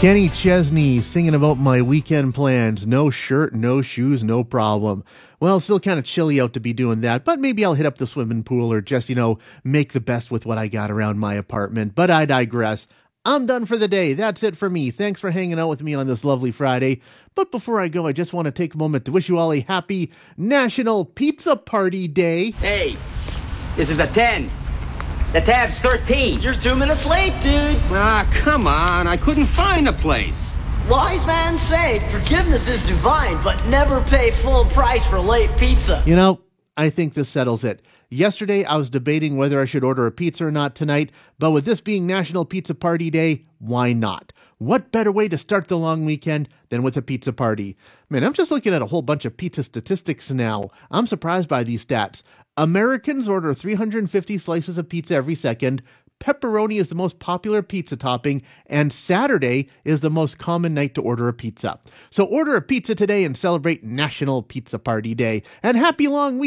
Kenny Chesney singing about my weekend plans. No shirt, no shoes, no problem. Well, still kind of chilly out to be doing that, but maybe I'll hit up the swimming pool or just, make the best with what I got around my apartment. But I digress. I'm done for the day. That's it for me. Thanks for hanging out with me on this lovely Friday. But before I go, I just want to take a moment to wish you all a happy National Pizza Party Day. Hey, this is a 10. The tab's 13. You're 2 minutes late, dude. Ah, come on. I couldn't find a place. Wise man say forgiveness is divine, but never pay full price for late pizza. I think this settles it. Yesterday, I was debating whether I should order a pizza or not tonight, but with this being National Pizza Party Day, why not? What better way to start the long weekend than with a pizza party? Man, I'm just looking at a whole bunch of pizza statistics now. I'm surprised by these stats. Americans order 350 slices of pizza every second. Pepperoni is the most popular pizza topping, and Saturday is the most common night to order a pizza. So order a pizza today and celebrate National Pizza Party Day. And happy long weekend.